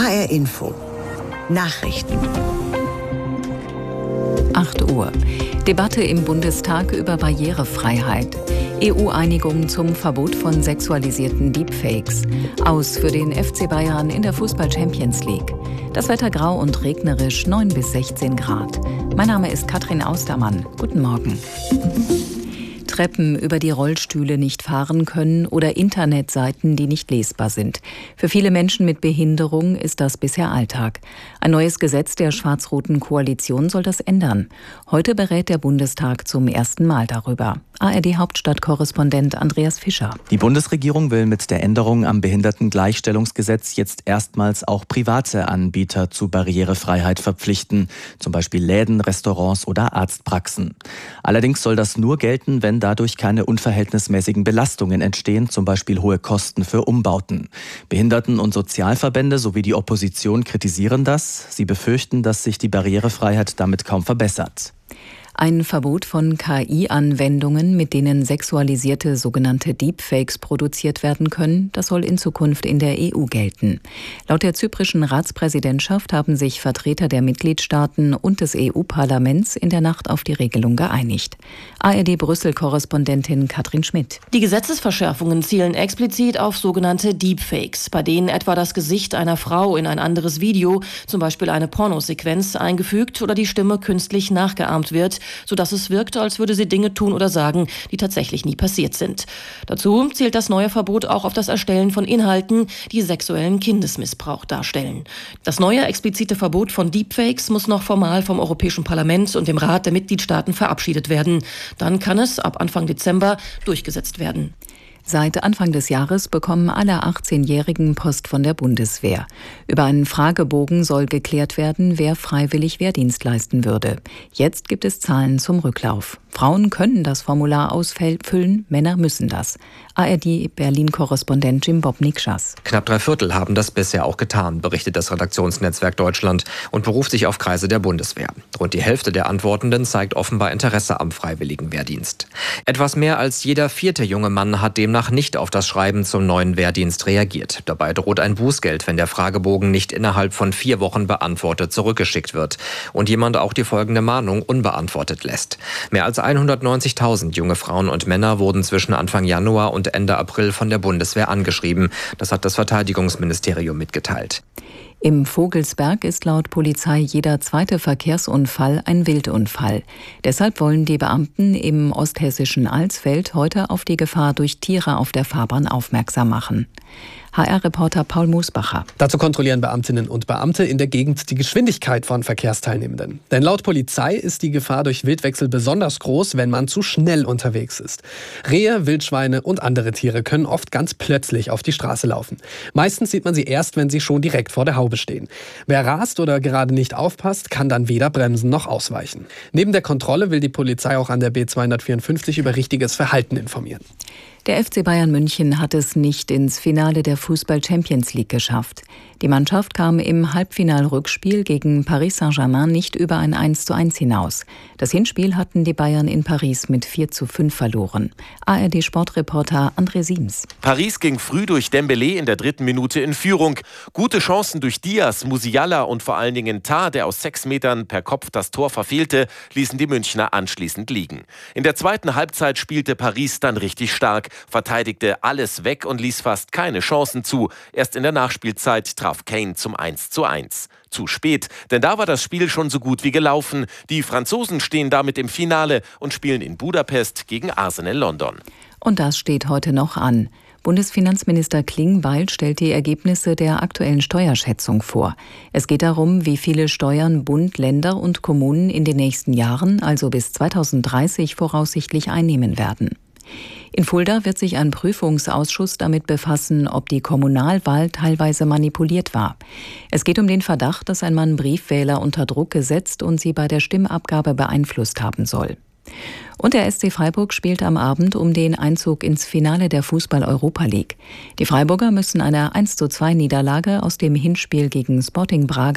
HR Info. Nachrichten. 8 Uhr. Debatte im Bundestag über Barrierefreiheit. EU-Einigung zum Verbot von sexualisierten Deepfakes. Aus für den FC Bayern in der Fußball-Champions League. Das Wetter grau und regnerisch, 9 bis 16 Grad. Mein Name ist Katrin Austermann. Guten Morgen. Treppen, über die Rollstühle nicht fahren können oder Internetseiten, die nicht lesbar sind. Für viele Menschen mit Behinderung ist das bisher Alltag. Ein neues Gesetz der schwarz-roten Koalition soll das ändern. Heute berät der Bundestag zum ersten Mal darüber. ARD-Hauptstadtkorrespondent Andreas Fischer. Die Bundesregierung will mit der Änderung am Behindertengleichstellungsgesetz jetzt erstmals auch private Anbieter zu Barrierefreiheit verpflichten, zum Beispiel Läden, Restaurants oder Arztpraxen. Allerdings soll das nur gelten, wenn dadurch keine unverhältnismäßigen Belastungen entstehen, zum Beispiel hohe Kosten für Umbauten. Behinderten- und Sozialverbände sowie die Opposition kritisieren das. Sie befürchten, dass sich die Barrierefreiheit damit kaum verbessert. Ein Verbot von KI-Anwendungen, mit denen sexualisierte sogenannte Deepfakes produziert werden können, das soll in Zukunft in der EU gelten. Laut der zyprischen Ratspräsidentschaft haben sich Vertreter der Mitgliedstaaten und des EU-Parlaments in der Nacht auf die Regelung geeinigt. ARD-Brüssel-Korrespondentin Katrin Schmidt. Die Gesetzesverschärfungen zielen explizit auf sogenannte Deepfakes, bei denen etwa das Gesicht einer Frau in ein anderes Video, zum Beispiel eine Pornosequenz, eingefügt oder die Stimme künstlich nachgeahmt wird, sodass es wirkt, als würde sie Dinge tun oder sagen, die tatsächlich nie passiert sind. Dazu zielt das neue Verbot auch auf das Erstellen von Inhalten, die sexuellen Kindesmissbrauch darstellen. Das neue explizite Verbot von Deepfakes muss noch formal vom Europäischen Parlament und dem Rat der Mitgliedstaaten verabschiedet werden. Dann kann es ab Anfang Dezember durchgesetzt werden. Seit Anfang des Jahres bekommen alle 18-Jährigen Post von der Bundeswehr. Über einen Fragebogen soll geklärt werden, wer freiwillig Wehrdienst leisten würde. Jetzt gibt es Zahlen zum Rücklauf. Frauen können das Formular ausfüllen, Männer müssen das. ARD-Berlin-Korrespondent Jim Bob-Nikschas. Knapp 3/4 haben das bisher auch getan, berichtet das Redaktionsnetzwerk Deutschland und beruft sich auf Kreise der Bundeswehr. Rund die Hälfte der Antwortenden zeigt offenbar Interesse am freiwilligen Wehrdienst. Etwas mehr als jeder 4. junge Mann hat demnach nicht auf das Schreiben zum neuen Wehrdienst reagiert. Dabei droht ein Bußgeld, wenn der Fragebogen nicht innerhalb von 4 Wochen beantwortet zurückgeschickt wird und jemand auch die folgende Mahnung unbeantwortet lässt. Mehr als 190.000 junge Frauen und Männer wurden zwischen Anfang Januar und Ende April von der Bundeswehr angeschrieben. Das hat das Verteidigungsministerium mitgeteilt. Im Vogelsberg ist laut Polizei jeder 2. Verkehrsunfall ein Wildunfall. Deshalb wollen die Beamten im osthessischen Alsfeld heute auf die Gefahr durch Tiere auf der Fahrbahn aufmerksam machen. HR-Reporter Paul Musbacher. Dazu kontrollieren Beamtinnen und Beamte in der Gegend die Geschwindigkeit von Verkehrsteilnehmenden. Denn laut Polizei ist die Gefahr durch Wildwechsel besonders groß, wenn man zu schnell unterwegs ist. Rehe, Wildschweine und andere Tiere können oft ganz plötzlich auf die Straße laufen. Meistens sieht man sie erst, wenn sie schon direkt vor der Haube stehen. Wer rast oder gerade nicht aufpasst, kann dann weder bremsen noch ausweichen. Neben der Kontrolle will die Polizei auch an der B254 über richtiges Verhalten informieren. Der FC Bayern München hat es nicht ins Finale der Fußball-Champions League geschafft. Die Mannschaft kam im Halbfinal-Rückspiel gegen Paris Saint-Germain nicht über ein 1:1 hinaus. Das Hinspiel hatten die Bayern in Paris mit 4:5 verloren. ARD-Sportreporter André Siems. Paris ging früh durch Dembélé in der 3. Minute in Führung. Gute Chancen durch Diaz, Musiala und vor allen Dingen Tah, der aus 6 Metern per Kopf das Tor verfehlte, ließen die Münchner anschließend liegen. In der 2. Halbzeit spielte Paris dann richtig stark, verteidigte alles weg und ließ fast keine Chancen zu. Erst in der Nachspielzeit traf Kane zum 1:1. Zu spät, denn da war das Spiel schon so gut wie gelaufen. Die Franzosen stehen damit im Finale und spielen in Budapest gegen Arsenal London. Und das steht heute noch an. Bundesfinanzminister Klingbeil stellt die Ergebnisse der aktuellen Steuerschätzung vor. Es geht darum, wie viele Steuern Bund, Länder und Kommunen in den nächsten Jahren, also bis 2030, voraussichtlich einnehmen werden. In Fulda wird sich ein Prüfungsausschuss damit befassen, ob die Kommunalwahl teilweise manipuliert war. Es geht um den Verdacht, dass ein Mann Briefwähler unter Druck gesetzt und sie bei der Stimmabgabe beeinflusst haben soll. Und der SC Freiburg spielt am Abend um den Einzug ins Finale der Fußball-Europa League. Die Freiburger müssen eine 1:2 Niederlage aus dem Hinspiel gegen Sporting Braga